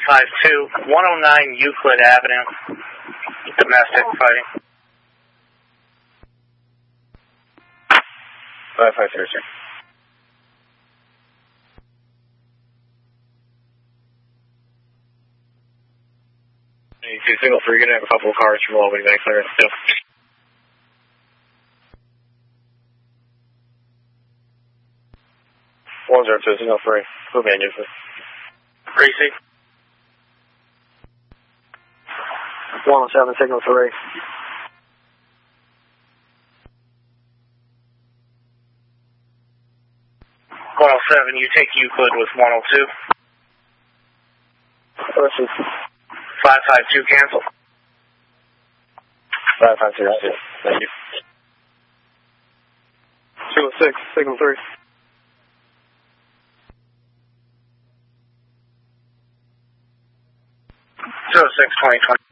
552, 109 Euclid Avenue, domestic fighting. 553, sir. Single 3, you're going to have a couple of cars from Albany Bay clearance too. 102, single 3. Who man Euclid? Gracie. 107, signal 3. 107, you take Euclid with 102. Versus 552, cancel. 552, that's it. Thank you. 206, signal 3. 06, 2020.